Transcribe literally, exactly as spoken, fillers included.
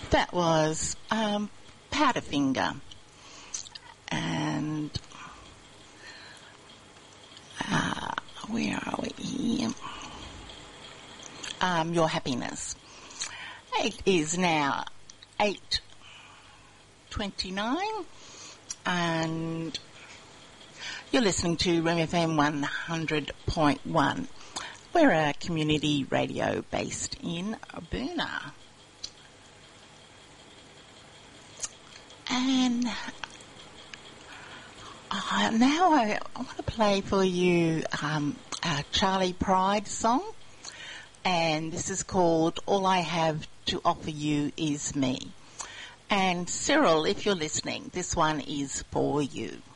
That was um, Powderfinger, and uh, where are we here? Um, Your Happiness. It is now eight twenty-nine, and you're listening to Room F M one hundred point one. We're a community radio based in Boonah. And uh, now I, I want to play for you um, a Charlie Pride song, and this is called All I Have to Offer You Is Me. And Cyril, if you're listening, this one is for you.